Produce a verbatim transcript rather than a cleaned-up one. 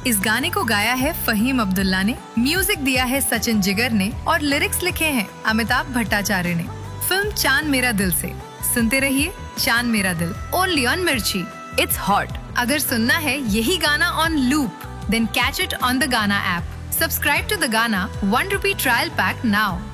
इस गाने को गाया है फहीम अब्दुल्ला ने, म्यूजिक दिया है सचिन जिगर ने और लिरिक्स लिखे हैं अमिताभ भट्टाचार्य ने। फिल्म चांद मेरा दिल से। सुनते रहिए चांद मेरा दिल, ओनली ऑन मिर्ची। It's hot. अगर सुनना है यही गाना on loop, then catch it on the गाना ऐप। सब्सक्राइब टू द गाना one rupee trial pack now.